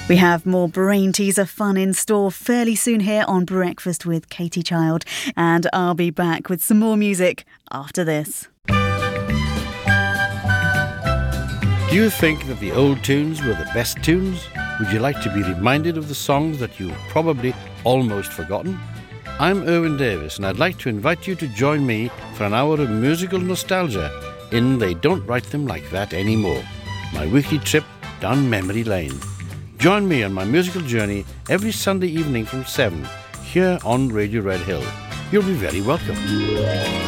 We have more brain teaser fun in store fairly soon here on Breakfast with Katie Child, and I'll be back with some more music after this. Do you think that the old tunes were the best tunes? Would you like to be reminded of the songs that you've probably almost forgotten? I'm Erwin Davis, and I'd like to invite you to join me for an hour of musical nostalgia in They Don't Write Them Like That Anymore, my weekly trip down memory lane. Join me on my musical journey every Sunday evening from 7 here on Radio Red Hill. You'll be very welcome.